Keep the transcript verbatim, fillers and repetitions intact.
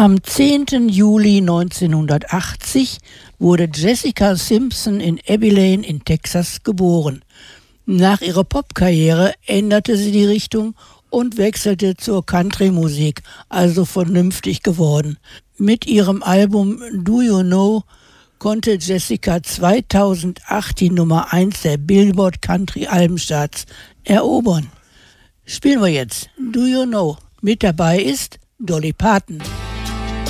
Am zehnten Juli neunzehnhundertachtzig wurde Jessica Simpson in Abilene in Texas geboren. Nach ihrer Popkarriere änderte sie die Richtung und wechselte zur Country-Musik, also vernünftig geworden. Mit ihrem Album Do You Know konnte Jessica zweitausendacht die Nummer eins der Billboard Country Albencharts erobern. Spielen wir jetzt Do You Know. Mit dabei ist Dolly Parton.